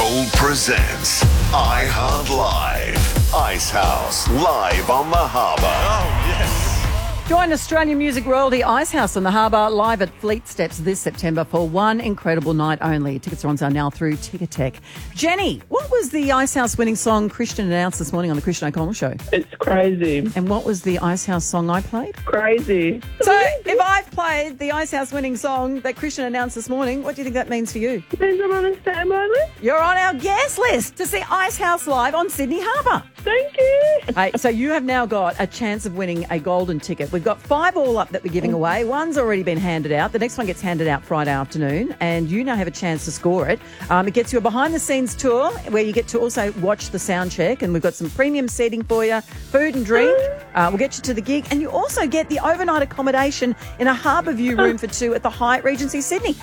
Gold presents iHeart Live. Ice House live on the harbour. Oh, yes. Join Australian music royalty Icehouse on the Harbour live at Fleet Steps this September for one incredible night only. Tickets are on sale now through Ticketek. Jenny, what was the Icehouse winning song Christian announced this morning on the Christian O'Connell Show? It's crazy. And what was the Icehouse song I played? Crazy. So if I've played the Icehouse winning song that Christian announced this morning, what do you think that means for you? Means I'm on a standby list. You're on our guest list to see Icehouse live on Sydney Harbour. Thank you. Hey, so you have now got a chance of winning a golden ticket. We've got 5 all up that we're giving away. One's already been handed out. The next one gets handed out Friday afternoon, and you now have a chance to score it. It gets you a behind-the-scenes tour where you get to also watch the sound check, and we've got some premium seating for you, food and drink. We'll get you to the gig, and you also get the overnight accommodation in a Harbour View room for 2 at the Hyatt Regency Sydney.